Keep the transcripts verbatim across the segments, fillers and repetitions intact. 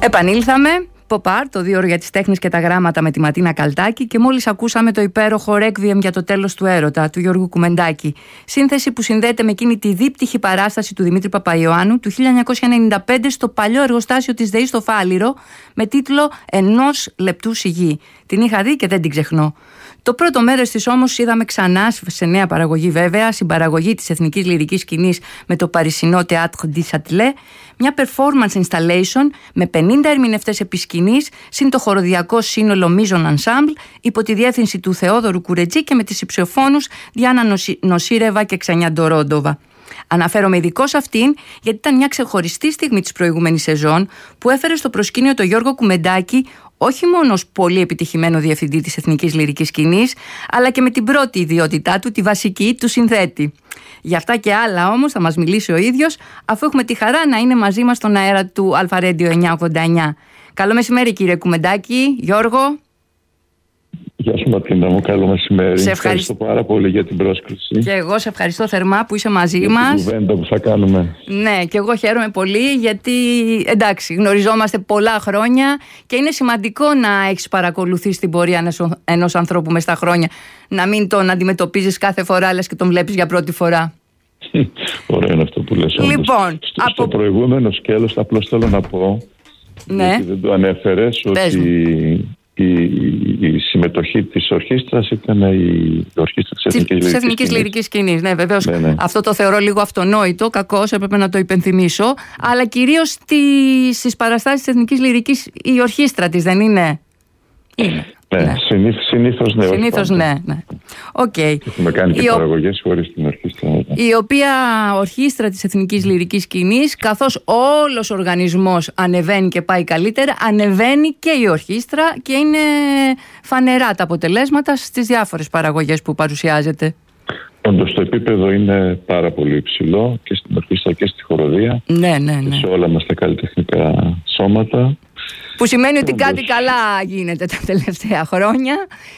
Επανήλθαμε. Ποπάρ, το δύο ώρο για τις τέχνες και τα γράμματα με τη Ματίνα Καλτάκη, και μόλις ακούσαμε το υπέροχο Ρέκβιεμ για το τέλος του έρωτα του Γιώργου Κουμεντάκη. Σύνθεση που συνδέεται με εκείνη τη δίπτυχη παράσταση του Δημήτρη Παπαϊωάννου του χίλια εννιακόσια ενενήντα πέντε στο παλιό εργοστάσιο της ΔΕΗ στο Φάληρο, με τίτλο «Ενός λεπτού σιγή». Την είχα δει και δεν την ξεχνώ. Το πρώτο μέρος της όμως είδαμε ξανά, σε νέα παραγωγή βέβαια, συμπαραγωγή της Εθνικής Λυρικής Σκηνής με το παρισινό Théâtre du Châtelet, μια performance installation με πενήντα ερμηνευτές επί σκηνής, συν το χοροδιακό σύνολο Μίζων Ensemble, υπό τη διεύθυνση του Θεόδωρου Κουρετζή και με τις υψιοφόνους Διάννα Νοσίρεβα και Ξενιά Ντορόντοβα. Αναφέρομαι ειδικώς σε αυτήν, γιατί ήταν μια ξεχωριστή στιγμή της προηγούμενης σεζόν που έφερε στο προσκήνιο το Γιώργο Κουμεντάκη, όχι μόνο ως πολύ επιτυχημένο διευθυντή της Εθνικής Λυρικής Σκηνής, αλλά και με την πρώτη ιδιότητά του, τη βασική, του συνθέτη. Για αυτά και άλλα όμως θα μας μιλήσει ο ίδιος, αφού έχουμε τη χαρά να είναι μαζί μας στον αέρα του Αλφα Ρέντιο εννιακόσια ογδόντα εννιά. Καλό μεσημέρι, κύριε Κουμεντάκη. Γιώργο. Γεια σου Ματίνα μου, καλό μεσημέρι. Σε ευχαριστώ πάρα πολύ για την πρόσκληση. Και εγώ σε ευχαριστώ θερμά που είσαι μαζί για μας. την κουβέντα που θα κάνουμε. Ναι, και εγώ χαίρομαι πολύ, γιατί εντάξει, γνωριζόμαστε πολλά χρόνια και είναι σημαντικό να έχεις παρακολουθήσει την πορεία ενός ανθρώπου μες στα χρόνια. Να μην τον αντιμετωπίζεις κάθε φορά λες και τον βλέπεις για πρώτη φορά. Ωραίο είναι αυτό που λες. Λοιπόν, στο, από... στο προηγούμενο σκέλος απλώς θέλω να πω, ναι, γιατί δεν το ανέφερες, ότι Η, η συμμετοχή της ορχήστρας ήταν η ορχήστρα της Εθνικής, της Εθνικής Λυρικής Σκηνής. Ναι, βεβαίως. Ναι, ναι. Αυτό το θεωρώ λίγο αυτονόητο, κακώς, έπρεπε να το υπενθυμίσω. Αλλά κυρίως στις παραστάσεις της Εθνικής Λυρικής η ορχήστρα της, δεν είναι? Είναι. Ναι, ναι. Συνήθως, συνήθως ναι. Συνήθως ναι, ναι. Okay. Έχουμε κάνει και η παραγωγές ο... χωρίς την ορχήστρα. Η οποία ορχήστρα της Εθνικής Λυρικής Σκηνής, καθώς όλος ο οργανισμός ανεβαίνει και πάει καλύτερα, ανεβαίνει και η ορχήστρα και είναι φανερά τα αποτελέσματα στις διάφορες παραγωγές που παρουσιάζεται. Όντως το επίπεδο είναι πάρα πολύ υψηλό και στην ορχήστρα και στη χοροδία. Ναι, ναι, ναι. Και σε όλα μας τα καλλιτεχνικά σώματα. Που σημαίνει ότι κάτι καλά γίνεται τα τελευταία χρόνια,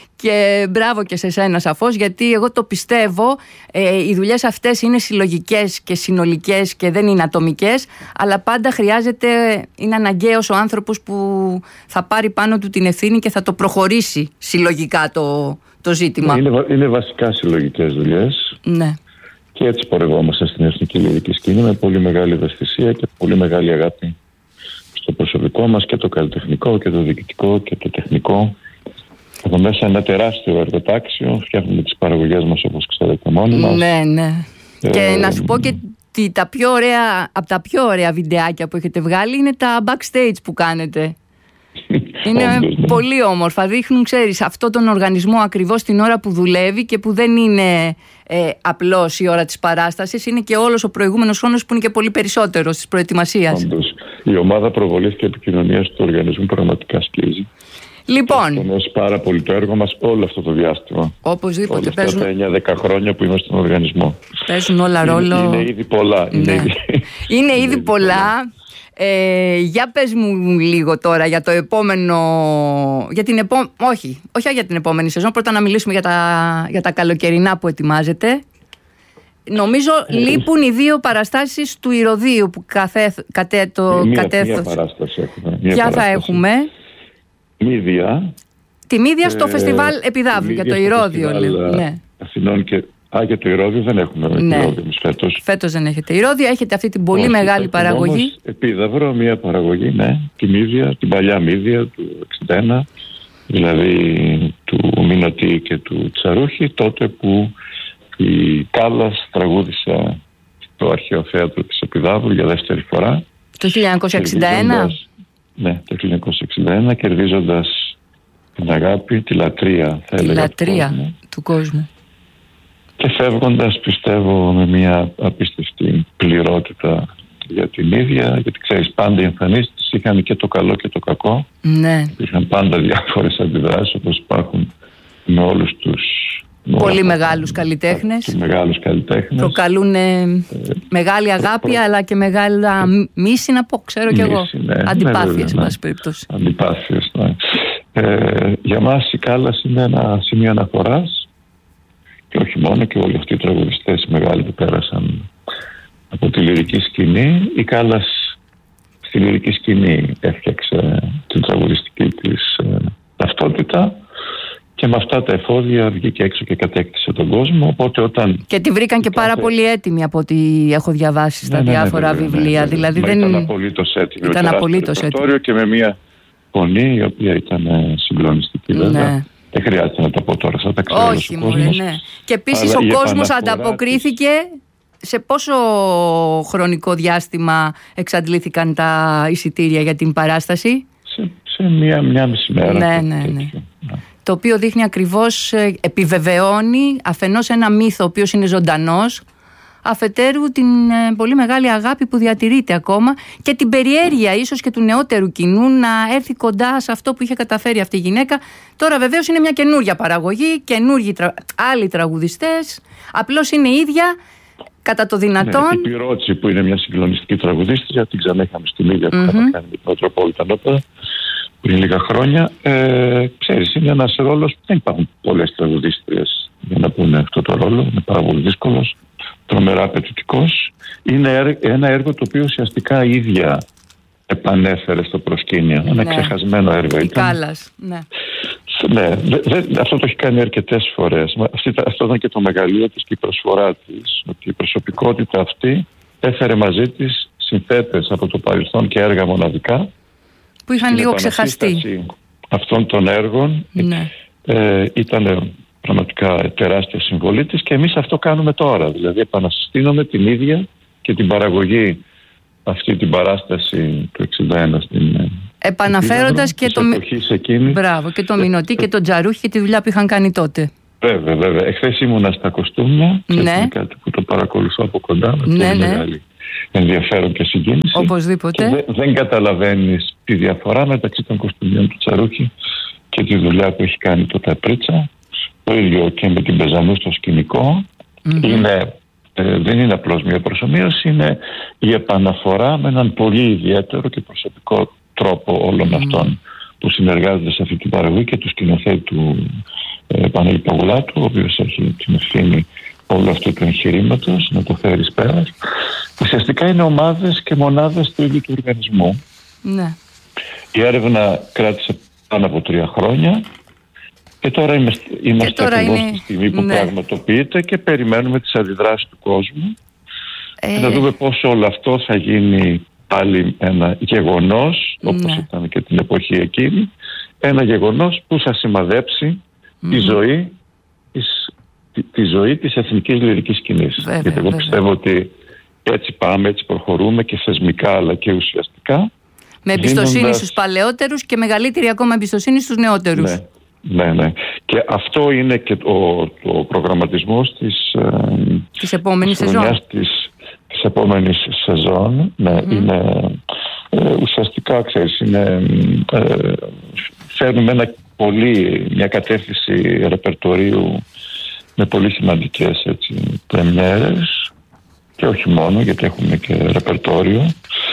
και μπράβο και σε σένα σαφώς, γιατί εγώ το πιστεύω, ε, οι δουλειές αυτές είναι συλλογικές και συνολικές και δεν είναι ατομικές, αλλά πάντα χρειάζεται, είναι αναγκαίος ο άνθρωπος που θα πάρει πάνω του την ευθύνη και θα το προχωρήσει συλλογικά το, το ζήτημα. Είναι, είναι βασικά συλλογικές δουλειές. Ναι. Και έτσι πορευόμαστε στην Εθνική Λυρική Σκηνή με πολύ μεγάλη ευαισθησία και πολύ μεγάλη αγάπη στο προσωπικό μας, και το καλλιτεχνικό και το διοικητικό και το τεχνικό. Εδώ μέσα ένα τεράστιο εργοτάξιο, φτιάχνουμε τις παραγωγές μας όπως ξέρετε μόνοι μας. Ναι, ναι. Ε, και να σου πω και τι, τα πιο ωραία, από τα πιο ωραία βιντεάκια που έχετε βγάλει είναι τα backstage που κάνετε. Είναι όντως, ναι, πολύ όμορφα. Δείχνουν, ξέρεις, αυτόν τον οργανισμό ακριβώς την ώρα που δουλεύει και που δεν είναι ε, απλώς η ώρα της παράστασης, είναι και όλος ο προηγούμενος χρόνος που είναι και πολύ περισσότερος της προετοιμασίας. Όντως. Η ομάδα προβολής και επικοινωνίας του οργανισμού πραγματικά σκίζει. Λοιπόν, έχει πάρα πολύ το έργο μας όλο αυτό το διάστημα. Οπωσδήποτε. Όλα αυτά παίζουν... τα εννιά δέκα χρόνια που είμαστε στον οργανισμό. Παίζουν όλα ρόλο. Είναι, είναι ήδη πολλά. Ναι. Είναι ήδη, είναι ήδη είναι πολλά. πολλά. Ε, για πες μου λίγο τώρα για το επόμενο, για την επό... όχι, όχι για την επόμενη σεζόν. Πρώτα να μιλήσουμε για τα, για τα καλοκαιρινά που ετοιμάζετε. Νομίζω ε, λείπουν οι δύο παραστάσεις του Ηρωδείου που καθέ, κατέ, το μία, κατέθωσε. Μία παράσταση έχουμε. Μία Ποια παράσταση. θα έχουμε? Μύδια. Τη Μύδια στο ε, φεστιβάλ Επιδαύρου, για το Ηρώδειο. Ναι. Αθηνών και... Α, για το Ηρώδειο δεν έχουμε. Ναι. Ηρώδειο φέτος. Φέτος δεν έχετε Ηρώδιο, έχετε αυτή την πολύ Όχι, μεγάλη παραγωγή. Όμως, Επίδαυρο, μια παραγωγή, ναι. Τη Μύδια, την παλιά Μύδια του εξήντα ένα, δηλαδή του Μινωτή και του Τσαρούχη, τότε που η Κάλλας τραγούδισε στο αρχαίο θέατρο της Επιδαύρου για δεύτερη φορά. Το χίλια εννιακόσια εξήντα ένα. Ναι, το χίλια εννιακόσια εξήντα ένα, κερδίζοντας την αγάπη, τη λατρεία, θα τη έλεγα, λατρεία του κόσμου. του κόσμου. Και φεύγοντας, πιστεύω, με μια απίστευτη πληρότητα για την ίδια, γιατί ξέρεις, πάντα οι εμφανίσεις είχαν και το καλό και το κακό. Ναι. Υπήρχαν πάντα διάφορες αντιδράσεις, όπως υπάρχουν με όλους τους πολύ μεγάλους καλλιτέχνες. Μεγάλους καλλιτέχνες. Προκαλούν ε, μεγάλη αγάπη, προ... αλλά και μεγάλα μίση, να πω, ξέρω κι εγώ. Ναι, αντιπάθειες, ναι, εν πάση περιπτώσει. Αντιπάθειες, ναι. Ε, για μας η Κάλλας είναι ένα σημείο αναφοράς, και όχι μόνο, και όλοι αυτοί οι τραγουδιστές μεγάλοι που πέρασαν από τη λυρική σκηνή. Η Κάλλας στη λυρική σκηνή έφτιαξε την τραγουδιστική της ε, ταυτότητα και με αυτά τα εφόδια βγήκε έξω και κατέκτησε τον κόσμο. Οπότε όταν και τη βρήκαν και κάθε... πάρα πολύ έτοιμη από ό,τι έχω διαβάσει στα ναι, διάφορα ναι, ναι, βιβλία. Ναι, ναι, ναι. Δηλαδή Μα δεν ήταν απολύτως έτοιμη. Ήταν απολύτως έτοιμη. Και με μια φωνή η οποία ήταν συγκλονιστική, ναι. βέβαια. Δεν χρειάζεται να τα πω τώρα, θα τα ξέρω. Όχι, μωρέ, ναι. Και επίσης ο κόσμος ανταποκρίθηκε. Σε πόσο χρονικό διάστημα εξαντλήθηκαν τα εισιτήρια για την παράσταση? Σε, σε μία, μία μισή μέρα. Ναι, ναι, ναι. ναι. Το οποίο δείχνει ακριβώς, επιβεβαιώνει αφενός ένα μύθο ο οποίος είναι ζωντανός, αφετέρου την ε, πολύ μεγάλη αγάπη που διατηρείται ακόμα και την περιέργεια ίσως και του νεότερου κοινού να έρθει κοντά σε αυτό που είχε καταφέρει αυτή η γυναίκα. Τώρα βεβαίως είναι μια καινούρια παραγωγή, καινούργιοι τρα... άλλοι τραγουδιστές, απλώς είναι ίδια κατά το δυνατόν. Ναι, η Πυρότση που είναι μια συγκλονιστική τραγουδίστρια, την ξανά είχαμε στη Μίδια που mm-hmm. είχαμε κάνει με την Μετροπόλιταν Όπερα πριν λίγα χρόνια. Ε, ξέρεις, είναι ένας ρόλος που δεν υπάρχουν πολλές τραγουδίστριες για να πούνε αυτό το ρόλο, είναι πάρα πολύ δύσκολος, τρομερά απαιτητικός. Είναι ένα έργο το οποίο ουσιαστικά η ίδια επανέφερε στο προσκήνιο. Ναι. Ένα ξεχασμένο έργο η ήταν. Κάλλας, ναι. Ναι, δε, δε, αυτό το έχει κάνει αρκετές φορές. Αυτή, αυτό ήταν και το μεγαλείο της και η προσφορά της, ότι η προσωπικότητα αυτή έφερε μαζί της συνθέτες από το παρελθόν και έργα μοναδικά που είχαν λίγο ξεχαστεί. Αυτών των έργων ναι. ε, ήταν πραγματικά τεράστια συμβολή της και εμείς αυτό κάνουμε τώρα. Δηλαδή επανασυστήνουμε την ίδια και την παραγωγή αυτή την παράσταση του εξήντα ένα στην επαναφέροντας και το, μπράβο, και το Μινωτή και το Τζαρούχη και τη δουλειά που είχαν κάνει τότε. Βέβαια, βέβαια. Εχθές ήμουνα στα κοστούμια και ναι. κάτι που το παρακολουθώ από κοντά με ναι, πολύ ναι. μεγάλη ενδιαφέρον και συγκίνηση. Οπωσδήποτε. Και δεν, δεν καταλαβαίνεις τη διαφορά μεταξύ των κοστούμιων του Τζαρούχη και τη δουλειά που έχει κάνει το Ταπρίτσα. Το ίδιο και με την Πεζανού στο σκηνικό. Mm-hmm. Είναι, ε, δεν είναι απλώς μια προσομοίωση, είναι η επαναφορά με έναν πολύ ιδιαίτερο και προσωπικό τρόπο όλων mm. αυτών που συνεργάζονται σε αυτή την παραγωγή και του σκηνοθέτη του ε, Παναγή Παγουλάτου, ο οποίος έχει την ευθύνη όλου αυτού του εγχειρήματος να το φέρει πέρας. Ουσιαστικά είναι ομάδες και μονάδες του ίδιου του οργανισμού. Ναι. Η έρευνα κράτησε πάνω από τρία χρόνια και τώρα είμαστε, είμαστε ακριβώς είναι... στη στιγμή που ναι. πραγματοποιείται και περιμένουμε τις αντιδράσεις του κόσμου ε... και να δούμε πώς όλο αυτό θα γίνει πάλι ένα γεγονός, όπως ναι. ήταν και την εποχή εκείνη, ένα γεγονός που θα σημαδέψει mm. τη ζωή της, τη, τη ζωή της εθνικής λυρικής σκηνής. Βέβαια, γιατί εγώ βέβαια. πιστεύω ότι έτσι πάμε, έτσι προχωρούμε και θεσμικά αλλά και ουσιαστικά. Με εμπιστοσύνη δίνοντας... στους παλαιότερους και μεγαλύτερη ακόμα εμπιστοσύνη στους νεότερους. Ναι, ναι, ναι. Και αυτό είναι και το, το προγραμματισμός της, ε, της επόμενης της σεζόν. Της, της επόμενης σεζόν. Ναι, mm-hmm. είναι ε, ουσιαστικά, ξέρεις, είναι, ε, φέρνουμε ένα πολύ, μια κατεύθυνση ρεπερτορίου με πολύ σημαντικές έτσι, πρεμιέρες και όχι μόνο, γιατί έχουμε και ρεπερτόριο.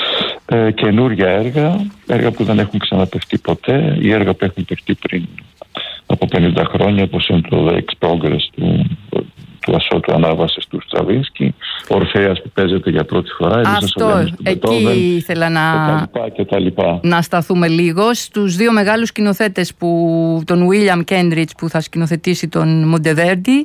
Ε, καινούργια έργα, έργα που δεν έχουν ξαναπαιχτεί ποτέ ή έργα που έχουν παιχτεί πριν από πενήντα χρόνια, όπως είναι το The Ex-Progress του, του Ασώτου Ανάβασης του Στραβίνσκι, ο Ορφέας που παίζεται για πρώτη φορά. Αυτό, εκεί ήθελα να, και τα λοιπά. να σταθούμε λίγο στους δύο μεγάλους σκηνοθέτες, που, τον William Kendrick που θα σκηνοθετήσει τον Μοντεβέρντι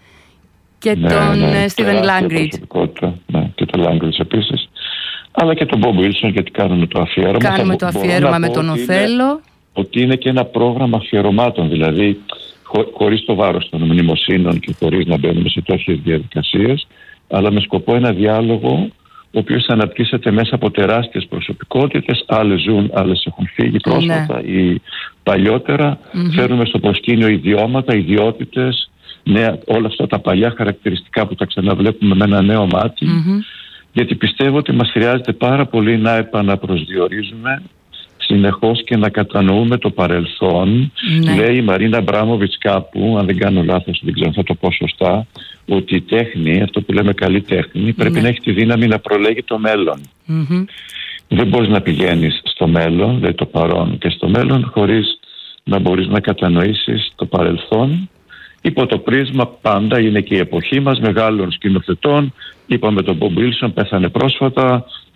και ναι, τον ναι, Steven Langridge. Ναι, και τον Langridge επίσης. Αλλά και τον Bob Wilson, γιατί κάνουμε το αφιέρωμα. Κάνουμε το αφιέρωμα με τον Οθέλο. Ότι είναι και ένα πρόγραμμα αφιερωμάτων, δηλαδή χω, χωρίς το βάρος των μνημοσύνων και χωρίς να μπαίνουμε σε τέτοιες διαδικασίες, αλλά με σκοπό ένα διάλογο ο οποίος θα αναπτύσσεται μέσα από τεράστιες προσωπικότητες. Άλλες ζουν, άλλες έχουν φύγει πρόσφατα ναι. ή παλιότερα. Mm-hmm. Φέρνουμε στο προσκήνιο ιδιώματα, ιδιότητες, νέα, όλα αυτά τα παλιά χαρακτηριστικά που τα ξαναβλέπουμε με ένα νέο μάτι. Mm-hmm. Γιατί πιστεύω ότι μας χρειάζεται πάρα πολύ να επαναπροσδιορίζουμε συνεχώς και να κατανοούμε το παρελθόν. Ναι. Λέει η Μαρίνα Αμπράμοβιτς κάπου, αν δεν κάνω λάθος, δεν ξέρω αν θα το πω σωστά, ότι η τέχνη, αυτό που λέμε καλή τέχνη, πρέπει ναι. να έχει τη δύναμη να προλέγει το μέλλον. Mm-hmm. Δεν μπορείς να πηγαίνεις στο μέλλον, δηλαδή το παρόν και στο μέλλον, χωρίς να μπορείς να κατανοήσεις το παρελθόν. Υπό το πρίσμα πάντα είναι και η εποχή μας μεγάλων σκηνοθετών. Είπαμε τον Bob Wilson, πέθανε πρόσφατα.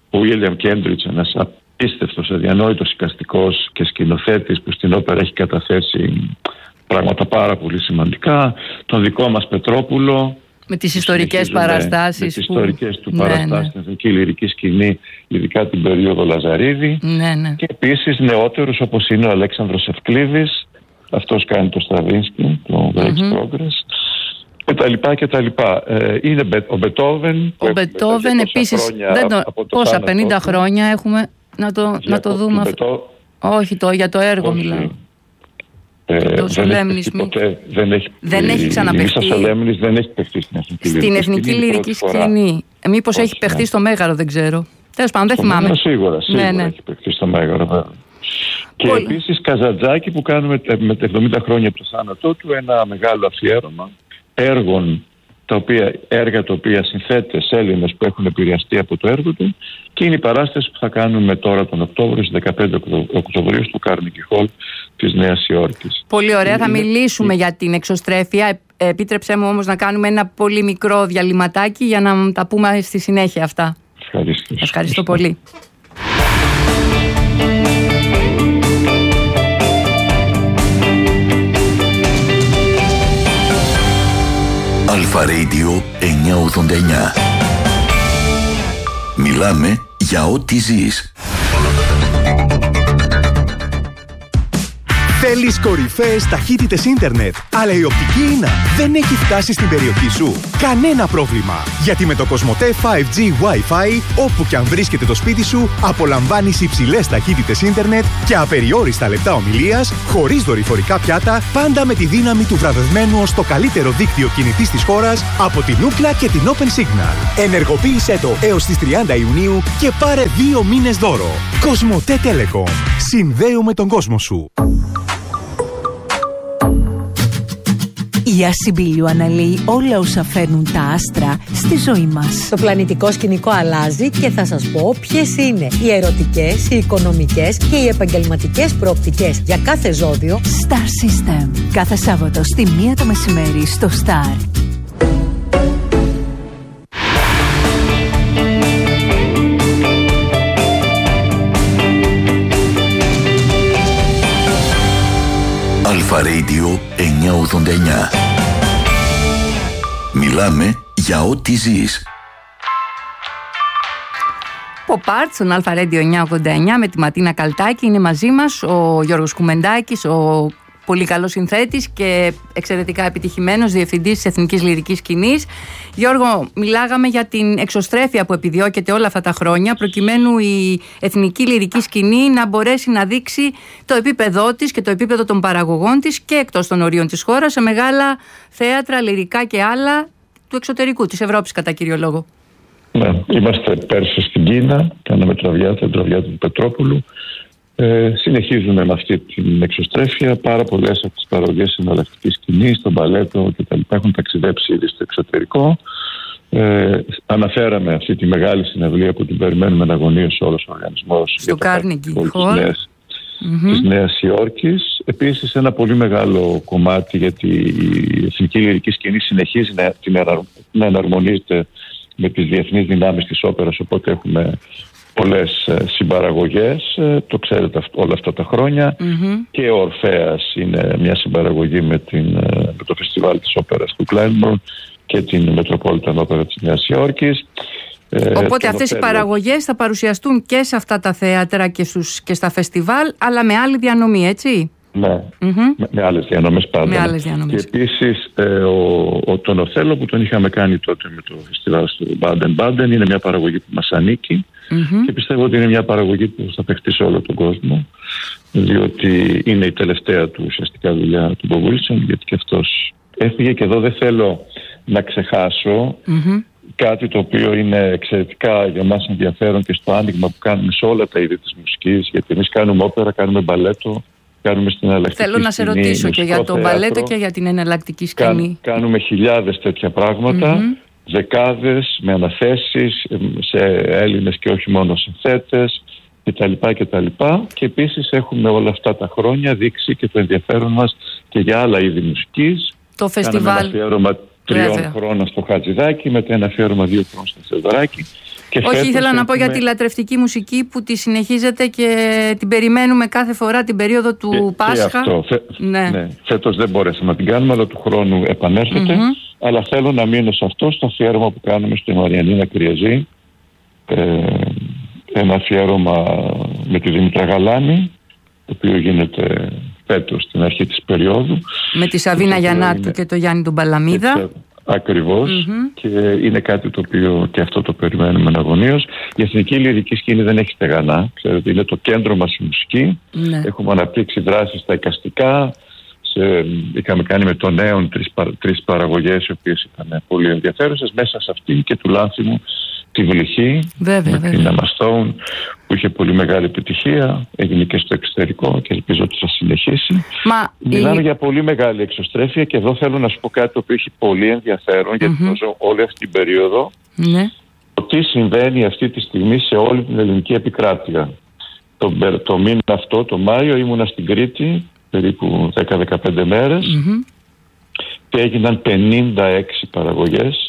ο Βίλιαμ Κέντριτς, ένας απίστευτος, αδιανόητος εικαστικός και σκηνοθέτης που στην όπερα έχει καταθέσει πράγματα πάρα πολύ σημαντικά, τον δικό μας Πετρόπουλο, με τις ιστορικές παραστάσεις. Με τις που... ιστορικές του ναι, παραστάσεις ναι. στην εθνική λυρική σκηνή, ειδικά την περίοδο Λαζαρίδη. Ναι, ναι. Και επίσης νεότερους όπως είναι ο Αλέξανδρος Ευκλήδης, αυτός κάνει το Στραβίνσκι, το Great mm-hmm. Progress, και τα λοιπά και τα λοιπά. Ε, είναι ο Μπετόβεν. Ο Μπετόβεν επίσης, δεν το... το πόσα, πενήντα χρόνια έχουμε να το, να το δούμε αυτό. Μπετό... Όχι, το, για το έργο όχι. Μιλάω. Ε, δεν, έχει ποτέ, δεν έχει δεν έχει ξαναπαιχτεί. Η Σολέμνης δεν έχει παιχτεί στην εθνική στην λυρική, εθνική λυρική σκηνή. Μήπως έχει παιχτεί ναι. στο Μέγαρο, δεν ξέρω. Τέλος πάντων, δεν θυμάμαι. Μέγαρο, σίγουρα, σίγουρα ναι, ναι. έχει παιχτεί στο Μέγαρο. Βέβαια. Και Πολύ. Επίσης Καζαντζάκη που κάνουμε με τα εβδομήντα χρόνια από το θάνατό του ένα μεγάλο αφιέρωμα έργων, τα οποία, έργα τα οποία συνθέτες Έλληνες που έχουν επηρεαστεί από το έργο του, και είναι η παράσταση που θα κάνουμε τώρα τον Οκτώβριο, στις δεκαπέντε Οκτωβρίου στο Carnegie Hall της Νέας Υόρκης. Πολύ ωραία, θα μιλήσουμε για την εξωστρέφεια. Επίτρεψέ μου όμως να κάνουμε ένα πολύ μικρό διαλυματάκι για να τα πούμε στη συνέχεια αυτά. Ευχαριστώ. Ευχαριστώ πολύ. Αλφα Radio εννιακόσια ογδόντα εννιά. Μιλάμε για ό,τι ζεις. Θέλεις κορυφαίες ταχύτητες ίντερνετ, αλλά η οπτική ίνα δεν έχει φτάσει στην περιοχή σου? Κανένα πρόβλημα, γιατί με το Κοσμοτέ φάιβ τζι Wi-Fi, όπου και αν βρίσκεται το σπίτι σου, απολαμβάνεις υψηλές ταχύτητες ίντερνετ και απεριόριστα λεπτά ομιλίας, χωρίς δορυφορικά πιάτα, πάντα με τη δύναμη του βραβευμένου ως το καλύτερο δίκτυο κινητής της χώρας από την Ookla και την Open Signal. Ενεργοποίησέ το έως τις τριάντα Ιουνίου και πάρε δύο μήνες δώρο. Κοσμοτέ Telecom. Συνδέουμε τον κόσμο σου. Η Ασυμπήλιο αναλύει όλα όσα φέρνουν τα άστρα στη ζωή μας. Το πλανητικό σκηνικό αλλάζει και θα σας πω ποιες είναι οι ερωτικές, οι οικονομικές και οι επαγγελματικές προοπτικές για κάθε ζώδιο. Star System. Κάθε Σάββατο στη μία το μεσημέρι στο Star. Αλφα Radio εννιακόσια ογδόντα εννιά. Μιλάμε για ό,τι ζεις. Pop-Art στον Αλφα Radio εννιακόσια ογδόντα εννιά με τη Ματίνα Καλτάκη. Είναι μαζί μας ο Γιώργος Κουμεντάκης, ο πολύ καλός συνθέτης και εξαιρετικά επιτυχημένος διευθυντής της Εθνικής Λυρικής Σκηνής. Γιώργο, μιλάγαμε για την εξωστρέφεια που επιδιώκεται όλα αυτά τα χρόνια προκειμένου η Εθνική Λυρική Σκηνή να μπορέσει να δείξει το επίπεδό της και το επίπεδο των παραγωγών της και εκτός των ορίων της χώρας σε μεγάλα θέατρα, λυρικά και άλλα του εξωτερικού, της Ευρώπης κατά κύριο λόγο. Ναι, είμαστε πέρσι στην Κίνα, κάναμε τραβιάτα, την τραβιάτα του Πετρόπουλου. Ε, συνεχίζουμε με αυτή την εξωστρέφεια. Πάρα πολλές από τις παραγωγές εναλλακτικής σκηνής, το μπαλέτο κτλ. Έχουν ταξιδέψει ήδη στο εξωτερικό. Ε, αναφέραμε αυτή τη μεγάλη συναυλία που την περιμένουμε να αγωνίωσε όλος ο οργανισμός στο Carnegie Hall της Νέας, mm-hmm. της Νέας Υόρκης. Επίσης ένα πολύ μεγάλο κομμάτι, γιατί η Εθνική Λυρική Σκηνή συνεχίζει να, να εναρμονίζεται με τις διεθνείς δυνάμεις της όπερας, οπότε έχουμε πολλές συμπαραγωγές, το ξέρετε όλα αυτά τα χρόνια, mm-hmm. και ο Ορφέας είναι μια συμπαραγωγή με, την, με το φεστιβάλ της όπερας του Κλάινμπορν και την Metropolitan Opera της Νέας Υόρκης. Οπότε αυτές οι παραγωγές θα παρουσιαστούν και σε αυτά τα θέατρα και, στους, και στα φεστιβάλ, αλλά με άλλη διανομή, έτσι? Ναι, mm-hmm. με, με άλλες διανομές πάντα. Με άλλες διανομές. Και επίσης ε, ο, ο, τον Οθέλο που τον είχαμε κάνει τότε με το φεστιβάλ του Baden-Baden είναι μια παραγωγή που μας ανήκει, mm-hmm. και πιστεύω ότι είναι μια παραγωγή που θα παιχτεί σε όλο τον κόσμο, διότι είναι η τελευταία του ουσιαστικά δουλειά του Bob Wilson, γιατί και αυτός έφυγε. Και εδώ δεν θέλω να ξεχάσω mm-hmm. κάτι το οποίο είναι εξαιρετικά για μας ενδιαφέρον και στο άνοιγμα που κάνουμε σε όλα τα είδη της μουσικής, γιατί εμείς κάνουμε όπερα, κάνουμε μπαλέτο, κάνουμε στην εναλλακτική σκηνή. Θέλω να σε ρωτήσω και για το μπαλέτο και για την εναλλακτική σκηνή. Κα, κάνουμε χιλιάδες τέτοια πράγματα, mm-hmm. δεκάδες με αναθέσεις σε Έλληνες και όχι μόνο συνθέτες κτλ. κτλ. Και επίσης έχουμε όλα αυτά τα χρόνια δείξει και το ενδιαφέρον μας και για άλλα είδη μουσικής. Το φεστιβάλ. Κάναμε ένα αφιέρωμα τριών χρόνων στο Χατζηδάκι, μετά ένα αφιέρωμα δύο χρόνων στο Θεοδωράκι. Και όχι, ήθελα έχουμε... να πω για τη λατρευτική μουσική που τη συνεχίζετε και την περιμένουμε κάθε φορά την περίοδο του και, Πάσχα. Και αυτό. Φε... Ναι. Ναι. Φέτος δεν μπορέσαμε να την κάνουμε, αλλά του χρόνου επανέρχεται. Mm-hmm. Αλλά θέλω να μείνω σε αυτό, στο αφιέρωμα που κάνουμε στη Μαριανίνα Κρυαζή. Ε, ένα αφιέρωμα με τη Δήμητρα Γαλάνη, το οποίο γίνεται φέτος στην αρχή της περίοδου. Με τη Σαβίνα Γιαννάτου είναι... και το Γιάννη τον Παλαμίδα. Ακριβώς. Mm-hmm. Και είναι κάτι το οποίο και αυτό το περιμένουμε αγωνίως. Η εθνική λυρική σκηνή δεν έχει στεγανά. Ξέρετε, είναι το κέντρο μας η μουσική. Ναι. Έχουμε αναπτύξει δράσεις στα εικαστικά. Σε, είχαμε κάνει με το Νέον τρεις, τρεις παραγωγές οι οποίες ήταν πολύ ενδιαφέρουσες. Μέσα σε αυτή και του Λάνθιμου τη Βλυχή, βέβαια, με την Αμαστόν, που είχε πολύ μεγάλη επιτυχία, έγινε και στο εξωτερικό και ελπίζω ότι θα συνεχίσει. Μα Μιλάμε η... για πολύ μεγάλη εξωστρέφεια και εδώ θέλω να σου πω κάτι το οποίο έχει πολύ ενδιαφέρον, mm-hmm. γιατί νομίζω όλη αυτή την περίοδο ναι. το τι συμβαίνει αυτή τη στιγμή σε όλη την ελληνική επικράτεια. Το, το μήνα αυτό, το Μάιο, ήμουνα στην Κρήτη περίπου δέκα με δεκαπέντε μέρες mm-hmm. και έγιναν πενήντα έξι παραγωγές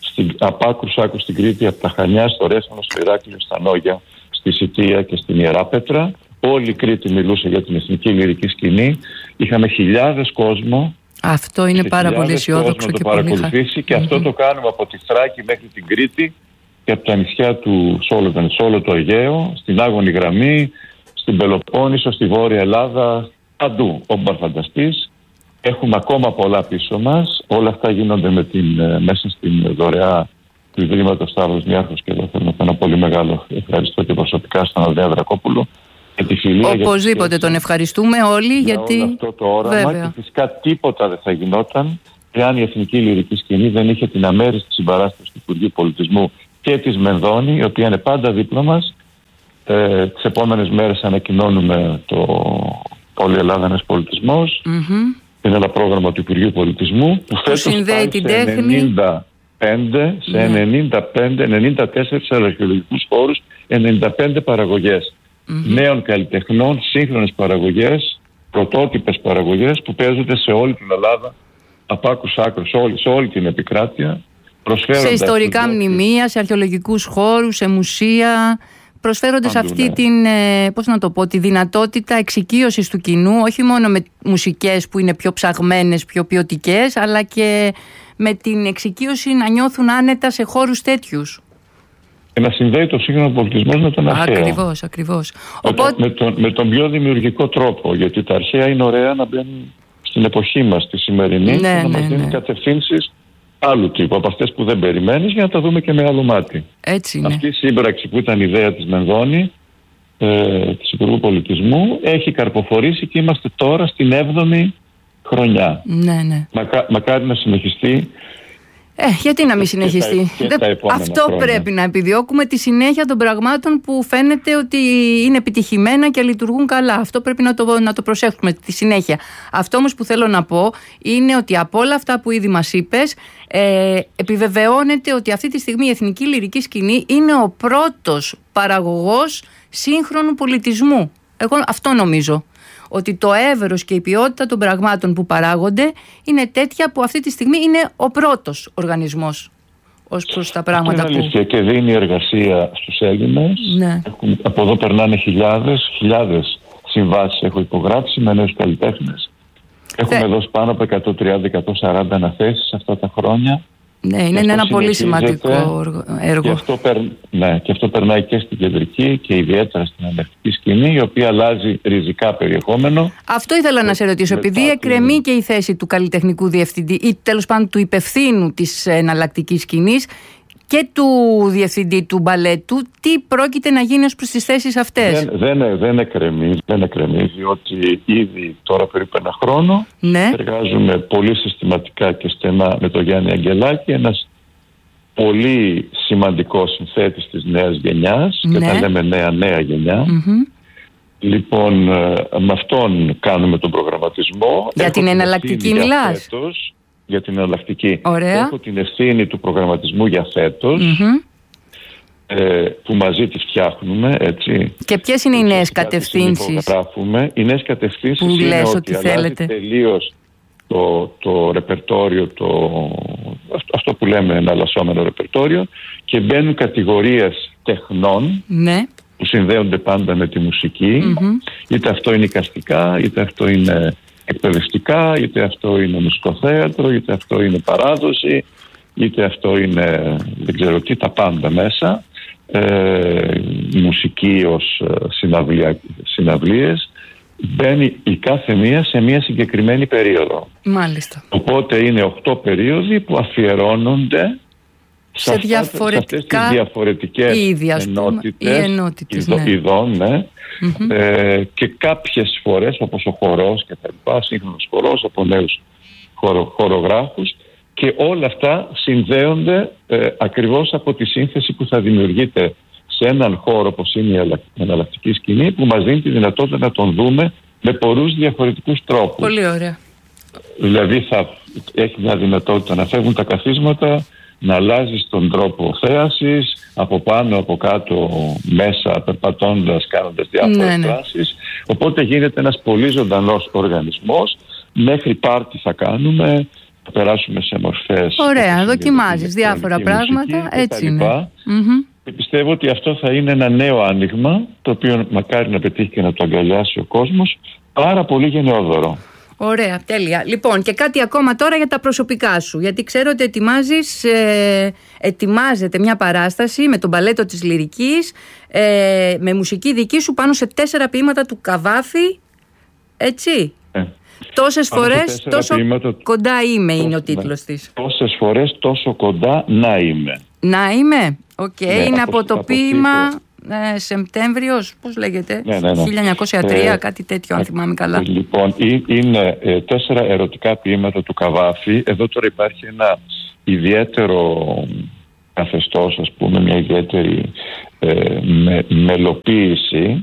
από άκρου άκρου στην Κρήτη, από τα Χανιά στο Ρέθανο, στο Ηράκλειο, στα Νόγια, στη Σιτία και στην Ιεράπετρα. Όλη η Κρήτη μιλούσε για την εθνική λυρική σκηνή. Είχαμε χιλιάδες κόσμο. Αυτό είναι πάρα πολύ αισιόδοξο και πολύ χαρακτηριστικό. Και mm-hmm. αυτό το κάνουμε από τη Θράκη μέχρι την Κρήτη και από τα νησιά του σε όλο, σε όλο το Αιγαίο, στην Άγωνη Γραμμή, στην Πελοπόννησο, στη Βόρεια Ελλάδα, παντού. Όμπα φανταστείς. Έχουμε ακόμα πολλά πίσω μας. Όλα αυτά γίνονται με την, μέσα στην δωρεά του Ιδρύματος Σταύρος Νιάρχος και εδώ θέλω να πω ένα πολύ μεγάλο ευχαριστώ και προσωπικά στον Ανδρέα Δρακόπουλο για τη φιλία. Οπωσδήποτε τον ευχαριστούμε όλοι για γιατί... όλο αυτό το όραμα. Βέβαια. Και φυσικά τίποτα δεν θα γινόταν εάν η εθνική λυρική σκηνή δεν είχε την αμέριστη συμπαράσταση του Υπουργείου Πολιτισμού και της Μενδώνη, η οποία είναι πάντα δίπλα μας. Ε, τις επόμενες μέρες ανακοινώνουμε το Όλη η Ελλάδα ένας πολιτισμός. Mm-hmm. Είναι ένα πρόγραμμα του Υπουργείου Πολιτισμού που φέτος συνδέει την σε τέχνη. ενενήντα πέντε, σε ναι. ενενήντα πέντε, ενενήντα τέσσερα αρχαιολογικούς χώρους, ενενήντα πέντε παραγωγές mm-hmm. νέων καλλιτεχνών, σύγχρονες παραγωγές, πρωτότυπες παραγωγές που παίζονται σε όλη την Ελλάδα, από άκρους άκρους, σε όλη, σε όλη την επικράτεια. Σε ιστορικά μνημεία, σε αρχαιολογικούς χώρους, σε μουσεία. Προσφέρονται σε αυτή ναι. την, πώς να το πω, τη δυνατότητα εξοικείωσης του κοινού, όχι μόνο με μουσικές που είναι πιο ψαγμένες, πιο ποιοτικές, αλλά και με την εξοικείωση να νιώθουν άνετα σε χώρους τέτοιους. Και να συνδέει το σύγχρονο πολιτισμό με τον αρχαίο. Ακριβώς, ακριβώς. Με, Οπότε... το, με, τον, με τον πιο δημιουργικό τρόπο, γιατί τα αρχαία είναι ωραία να μπαίνουν στην εποχή μας, τη σημερινή, ναι, και να ναι, μας δίνουν ναι. κατευθύνσεις άλλου τύπου, από αυτές που δεν περιμένεις, για να τα δούμε και με άλλο μάτι. Έτσι είναι. Αυτή η σύμπραξη που ήταν ιδέα της Μενδώνη, ε, της Υπουργού Πολιτισμού, έχει καρποφορήσει και είμαστε τώρα στην έβδομη χρονιά. Ναι, ναι. Μακα, μακάρι να συνεχιστεί. Ε, γιατί να μην συνεχιστεί. Και τα, και τα Αυτό χρόνια. Πρέπει να επιδιώκουμε, τη συνέχεια των πραγμάτων που φαίνεται ότι είναι επιτυχημένα και λειτουργούν καλά. Αυτό πρέπει να το, να το προσέχουμε, τη συνέχεια. Αυτό όμως που θέλω να πω είναι ότι από όλα αυτά που ήδη μας είπες, ε, επιβεβαιώνεται ότι αυτή τη στιγμή η εθνική λυρική σκηνή είναι ο πρώτος παραγωγός σύγχρονου πολιτισμού. Εγώ αυτό νομίζω. Ότι το εύρος και η ποιότητα των πραγμάτων που παράγονται είναι τέτοια που αυτή τη στιγμή είναι ο πρώτος οργανισμός ως προς τα πράγματα είναι που... αλήθεια και δίνει εργασία στους Έλληνες. Ναι. Έχουμε, από εδώ περνάνε χιλιάδες, χιλιάδες συμβάσεις έχω υπογράψει με νέους καλλιτέχνες. Έχουμε Θε... δώσει πάνω από εκατόν τριάντα με εκατόν σαράντα αναθέσεις αυτά τα χρόνια. Ναι, είναι ένα πολύ σημαντικό έργο. Και αυτό, περ... ναι, και αυτό περνάει και στην κεντρική και ιδιαίτερα στην ανευτική σκηνή, η οποία αλλάζει ριζικά περιεχόμενο. Αυτό ήθελα να σε ρωτήσω. Επειδή εκκρεμεί την... και η θέση του καλλιτεχνικού διευθυντή ή τέλος πάντων του υπευθύνου της εναλλακτικής σκηνής και του διευθυντή του μπαλέτου, τι πρόκειται να γίνει ως προς τις θέσεις αυτές? Δεν, δεν, δεν εκκρεμεί, δεν εκκρεμεί, διότι ήδη τώρα περίπου ένα χρόνο ναι. εργάζομαι πολύ συστηματικά και στενά με τον Γιάννη Αγγελάκη, ένας πολύ σημαντικός συνθέτης της νέας γενιάς, ναι. και τα λέμε νέα νέα γενιά. Mm-hmm. Λοιπόν, με αυτόν κάνουμε τον προγραμματισμό. Για την εναλλακτική μιλάς? Φέτος, για την εναλλακτική. Ωραία. Έχω την ευθύνη του προγραμματισμού για φέτος, mm-hmm. ε, που μαζί τις φτιάχνουμε, έτσι. Και ποιες είναι οι νέες κατευθύνσεις? Οι νέες κατευθύνσεις που είναι λες ότι, ότι αλλάζει θέλετε. τελείως το, το ρεπερτόριο, το, αυτό που λέμε εναλλασσόμενο ρεπερτόριο, και μπαίνουν κατηγορίες τεχνών, ναι, που συνδέονται πάντα με τη μουσική, mm-hmm. είτε αυτό είναι εικαστικά, είτε αυτό είναι εκπαιδευτικά, είτε αυτό είναι μουσικοθέατρο, είτε αυτό είναι παράδοση, είτε αυτό είναι δεν ξέρω τι, τα πάντα μέσα, ε, μουσική ως συναυλία, συναυλίες. Μπαίνει η κάθε μία σε μία συγκεκριμένη περίοδο. Μάλιστα. Οπότε είναι οκτώ περίοδοι που αφιερώνονται σε, σε, διαφορετικά... σε αυτές τις διαφορετικές ενότητες, ενότητες ειδο, ναι. ειδών, ναι. Mm-hmm. Ε, και κάποιες φορές, όπως ο χορός και τα λοιπά, σύγχρονος χορός από νέους χορο, χορογράφους, και όλα αυτά συνδέονται ε, ακριβώς από τη σύνθεση που θα δημιουργείται σε έναν χώρο όπως είναι η εναλλακτική σκηνή, που μας δίνει τη δυνατότητα να τον δούμε με πολλούς διαφορετικούς τρόπους. Πολύ ωραία. Δηλαδή θα έχει μια δυνατότητα να φεύγουν τα καθίσματα, να αλλάζεις τον τρόπο θέασης, από πάνω, από κάτω, μέσα, περπατώντας, κάνοντας διάφορες ναι, ναι. δράσεις. Οπότε γίνεται ένας πολύ ζωντανός οργανισμός. Μέχρι πάρτι θα κάνουμε, θα περάσουμε σε μορφές. Ωραία, δοκιμάζεις διάφορα πράγματα, έτσι είναι. Mm-hmm. Και πιστεύω ότι αυτό θα είναι ένα νέο άνοιγμα, το οποίο μακάρι να πετύχει και να το αγκαλιάσει ο κόσμος, πάρα πολύ γενναιόδωρο. Ωραία, τέλεια. Λοιπόν, και κάτι ακόμα τώρα για τα προσωπικά σου, γιατί ξέρω ότι ετοιμάζεις, ε, ετοιμάζεται μια παράσταση με τον Μπαλέτο της Λυρικής, ε, με μουσική δική σου πάνω σε τέσσερα ποίηματα του Καβάφη, έτσι. Ε. Τόσες φορές, τόσο ποίηματα... κοντά είμαι είναι ο τίτλος ναι. της. Τόσες φορές, τόσο κοντά να είμαι. Να είμαι, οκ, okay. ναι, είναι από, από το ποίημα ε, Σεπτέμβριος, πώς λέγεται, ναι, ναι, ναι. χίλια εννιακόσια τρία, ε, κάτι τέτοιο αν θυμάμαι καλά. Λοιπόν, είναι ε, τέσσερα ερωτικά ποίηματα του Καβάφη. Εδώ τώρα υπάρχει ένα ιδιαίτερο καθεστώς, ας πούμε, μια ιδιαίτερη ε, με, μελοποίηση,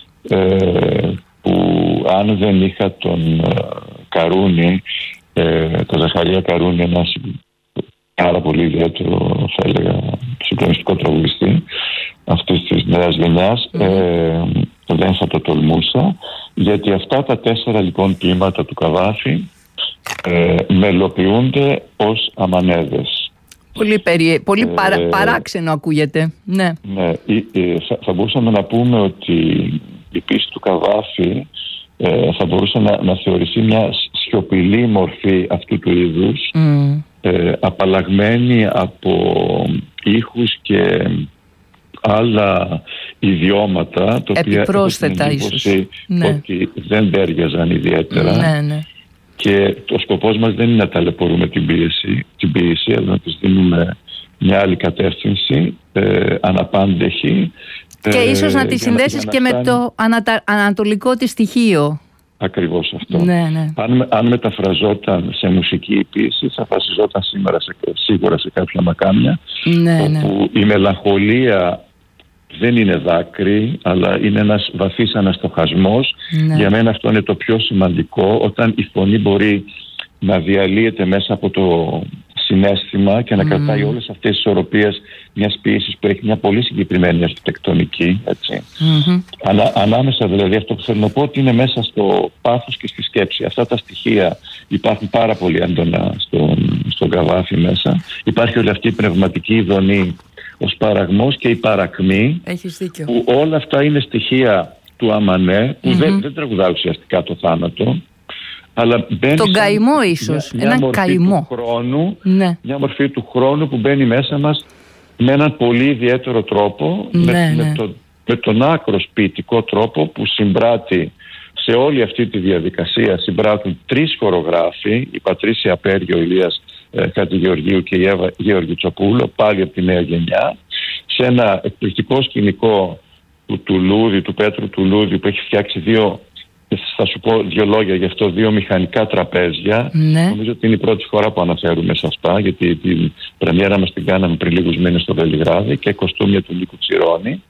ε, που αν δεν είχα τον ε, Καρούνη, ε, τον Ζαχαρία Καρούνη, ένας πάρα πολύ ιδιαίτερο, θα έλεγα, συγκλονιστικό τραγουδιστή αυτής της νέας γενιάς, mm. ε, δεν θα το τολμούσα, γιατί αυτά τα τέσσερα λοιπόν ποίηματα του Καβάφη ε, μελοποιούνται ως αμανέδες. Πολύ, περί... πολύ παρα... ε, παράξενο ακούγεται. Ναι, ναι ε, ε, θα, θα μπορούσαμε να πούμε ότι η πίστη του Καβάφη ε, θα μπορούσε να, να θεωρηθεί μια σιωπηλή μορφή αυτού του είδους, mm. ε, απαλλαγμένη από ήχους και άλλα ιδιώματα, τα οποία επιπρόσθετα ίσως ναι. ότι δεν τέριαζαν ιδιαίτερα. Ναι, ναι. Και ο σκοπός μας δεν είναι να ταλαιπωρούμε την πίεση, την πίεση, αλλά να της δίνουμε μια άλλη κατεύθυνση, ε, αναπάντεχη. Και ε, ίσως να τη συνδέσεις και με το ανατα... ανατολικό της στοιχείο. Ακριβώς αυτό. Ναι, ναι. Αν, αν μεταφραζόταν σε μουσική η πίεση, θα βασιζόταν σήμερα σε, σίγουρα σε κάποια μακάμια, ναι, όπου ναι. η μελαγχολία δεν είναι δάκρυ, αλλά είναι ένας βαθύς αναστοχασμός. Ναι. Για μένα αυτό είναι το πιο σημαντικό, όταν η φωνή μπορεί να διαλύεται μέσα από το συναίσθημα και να mm. κρατάει όλες αυτές τις ισορροπίες μιας ποίησης που έχει μια πολύ συγκεκριμένη αρχιτεκτονική, έτσι. Mm-hmm. Ανα, ανάμεσα δηλαδή, αυτό που θέλω να πω, ότι είναι μέσα στο πάθος και στη σκέψη. Αυτά τα στοιχεία υπάρχουν πάρα πολύ έντονα στον, στον Καβάφη μέσα. Υπάρχει όλη αυτή η πνευματική ειδονή ως παραγμός και η παρακμή. Έχεις δίκιο. Που όλα αυτά είναι στοιχεία του Αμανέ, που mm-hmm. δεν, δεν τραγουδά ουσιαστικά το θάνατο, αλλά μπαίνει τον καημό ίσως, μια, μια έναν καημό του χρόνου, ναι. μια μορφή του χρόνου που μπαίνει μέσα μας με έναν πολύ ιδιαίτερο τρόπο, ναι, με, ναι. με, το, με τον άκρος ποιητικό τρόπο που συμπράττει σε όλη αυτή τη διαδικασία. Συμπράττουν τρεις χορογράφοι, η Πατρίσια Πέργιο, ο Ηλίας ε, Χατζηγεωργίου και η Εύα Γεωργιτσοπούλου, πάλι από τη νέα γενιά, σε ένα εκπληκτικό σκηνικό του Τουλούδη, του Πέτρου Τουλούδη, που έχει φτιάξει δύο, θα σου πω δύο λόγια γι' αυτό, δύο μηχανικά τραπέζια. Ναι. Νομίζω ότι είναι η πρώτη φορά που αναφέρουμε σε αυτά, γιατί την πρεμιέρα μας την κάναμε πριν λίγους μήνες στο Βελιγράδι, και κοστούμια του Νίκου Τσιρόνη.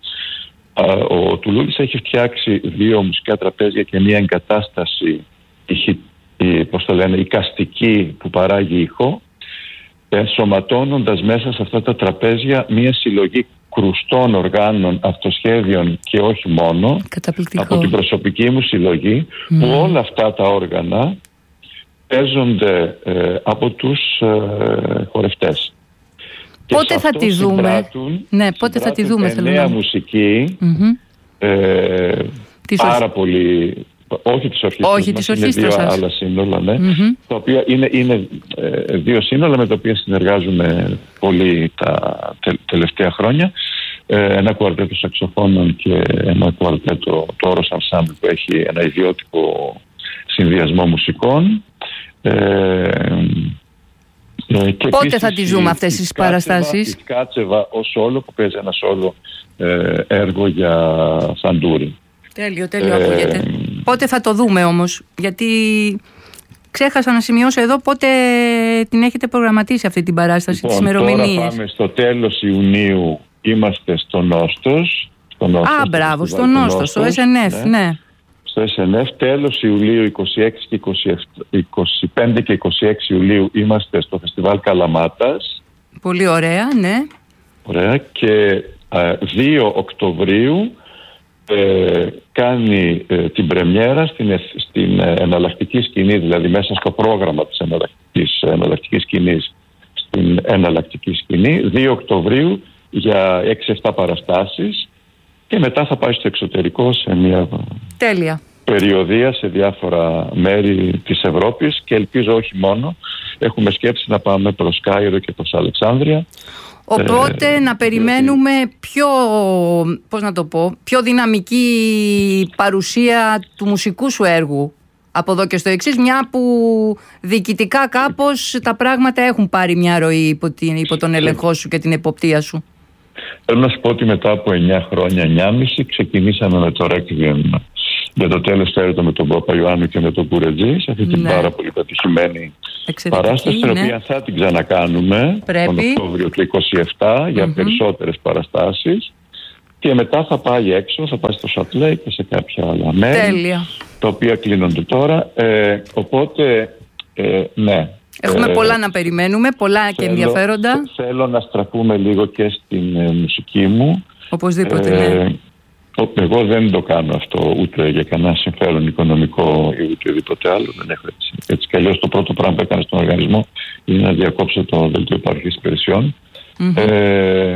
Ο Τουλούδης έχει φτιάξει δύο μουσικά τραπέζια και μια εγκατάσταση ηχη, πώς το λένε, εικαστική που παράγει ήχο, ενσωματώνοντας μέσα σε αυτά τα τραπέζια μια συλλογή κρουστών οργάνων, αυτοσχέδιων και όχι μόνο, από την προσωπική μου συλλογή, mm. που όλα αυτά τα όργανα παίζονται ε, από τους ε, χορευτές. Πότε θα τη δούμε? Ναι, πότε θα τη δούμε? Θέλω νέα μουσική, mm-hmm. ε, πάρα ορχ... πολύ... Όχι της ορχήστρας, όχι μας, της είναι δύο σας. άλλα σύνολα, ναι, mm-hmm. τα οποία είναι, είναι ε, δύο σύνολα με τα οποία συνεργάζουμε πολύ τα τε, τελευταία χρόνια. Ε, ένα κουαρτέτο σαξοφώνων και ένα κουαρτέτο, το Όρος Ensemble, που έχει ένα ιδιότυπο συνδυασμό μουσικών. Ε, Και πότε θα τις ζούμε αυτές τις παραστάσεις? Η Κάτσεβα ως όλο, που παίζει ένα σόλο ε, έργο για φαντούρι. Τέλειο, τέλειο ε, ακούγεται. Πότε θα το δούμε όμως? Γιατί ξέχασα να σημειώσω εδώ πότε την έχετε προγραμματίσει αυτή την παράσταση, λοιπόν, τις ημερομηνίες. Τώρα πάμε στο τέλος Ιουνίου, είμαστε στο Νόστος. Στο Νόστος Α, μπράβο, στο Νόστος, στο ες εν εφ, ναι. ναι. Στο ες εν εφ, τέλος Ιουλίου, είκοσι έξι και είκοσι επτά, είκοσι πέντε και είκοσι έξι Ιουλίου είμαστε στο Φεστιβάλ Καλαμάτας. Πολύ ωραία, ναι. Ωραία. Και ε, δύο Οκτωβρίου ε, κάνει ε, την πρεμιέρα στην, στην ε, εναλλακτική σκηνή, δηλαδή μέσα στο πρόγραμμα της εναλλακτικής, εναλλακτικής σκηνής, στην εναλλακτική σκηνή, δύο Οκτωβρίου για έξι επτά παραστάσεις. Και μετά θα πάει στο εξωτερικό σε μια τέλεια περιοδεία σε διάφορα μέρη της Ευρώπης και ελπίζω όχι μόνο. Έχουμε σκέψει να πάμε προς Κάιρο και προς Αλεξάνδρεια. Οπότε ε, να περιμένουμε πιο, πώς να το πω, πιο δυναμική παρουσία του μουσικού σου έργου από εδώ και στο εξής, μια που διοικητικά κάπως τα πράγματα έχουν πάρει μια ροή υπό, την, υπό τον έλεγχό σου και την εποπτεία σου. Θέλω να σου πω ότι μετά από εννιά χρόνια, εννιά και μισό, ξεκινήσαμε με το Requiem για το τέλος του έρωτα με τον Πάπα Ιωάννου και με τον Κουρετζή, σε αυτή την ναι. πάρα πολύ πετυχημένη παράσταση, την ναι. οποία θα την ξανακάνουμε Πρέπει. τον Οκτώβριο του είκοσι επτά για mm-hmm. περισσότερες παραστάσεις, και μετά θα πάει έξω, θα πάει στο Σατλέ και σε κάποια άλλα μέρη, Τέλεια. τα οποία κλείνονται τώρα. Ε, οπότε, ε, ναι. Έχουμε ε, πολλά να περιμένουμε, πολλά θέλω, και ενδιαφέροντα. Θέλω να στραφούμε λίγο και στην ε, μουσική μου. Οπωσδήποτε, ε, ναι. Εγώ δεν το κάνω αυτό ούτε για κανένα συμφέρον οικονομικό ή οτιδήποτε άλλο. Δεν έχω έτσι. Έτσι κι αλλιώς το πρώτο πράγμα που έκανα στον οργανισμό είναι να διακόψω το δελτίο υπαρχής υπηρεσιών. Mm-hmm. Ε,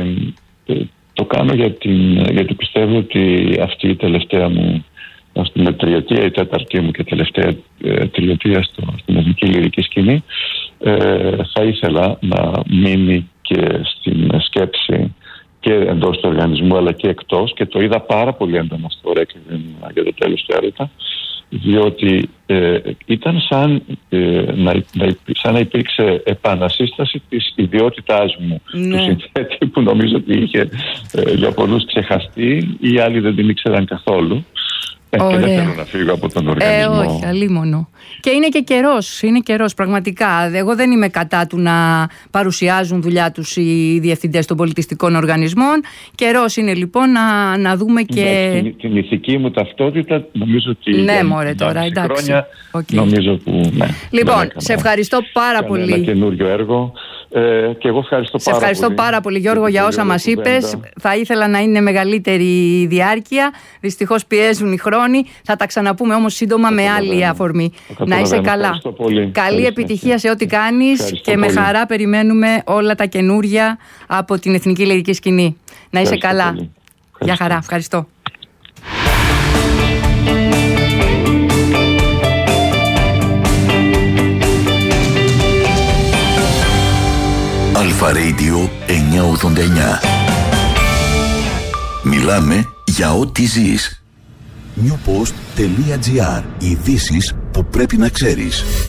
το κάνω για την, γιατί πιστεύω ότι αυτή η τελευταία μου, ας πούμε, τριετία, η τέταρτη μου και τελευταία ε, τριετία στο, στην εθνική λυρική σκηνή, ε, θα ήθελα να μείνει και στην σκέψη και εντός του οργανισμού αλλά και εκτός, και το είδα πάρα πολύ έντονα στο Requiem για το τέλος του έρωτα, διότι ε, ήταν σαν, ε, να, να, σαν να υπήρξε επανασύσταση της ιδιότητάς μου, ναι. του συνθέτη, που νομίζω ότι είχε ε, για πολλούς ξεχαστεί ή άλλοι δεν την ήξεραν καθόλου. Ε, και δεν θέλω να φύγω από τον οργανισμό. Ε, όχι, αλίμονο. Και είναι και καιρός, είναι καιρός πραγματικά. Εγώ δεν είμαι κατά του να παρουσιάζουν δουλειά τους οι διευθυντές των πολιτιστικών οργανισμών. Καιρός είναι λοιπόν να, να δούμε και... Ναι, την, την ηθική μου ταυτότητα νομίζω ότι... Ναι, μωρέ τώρα, εντάξει. Χρόνια, okay. Νομίζω που... Ναι, λοιπόν, σε ευχαριστώ πάρα πολύ. Ένα καινούριο έργο. Ε, και εγώ ευχαριστώ σε πάρα ευχαριστώ πολύ. πάρα πολύ, Γιώργο, για όσα μας είπες. Θα ήθελα να είναι μεγαλύτερη διάρκεια. Δυστυχώς πιέζουν οι χρόνοι. Θα τα ξαναπούμε όμως σύντομα με άλλη αφορμή. Να είσαι καλά. Καλή ευχαριστώ. Επιτυχία σε ό,τι κάνεις και πολύ. Με χαρά περιμένουμε όλα τα καινούρια από την Εθνική Λυρική Σκηνή. Να είσαι καλά. Γεια χαρά. Ευχαριστώ. Αλφα Radio εννιακόσια ογδόντα εννιά. Μιλάμε για ό,τι ζεις. newpost.gr. Ειδήσεις που πρέπει να ξέρεις.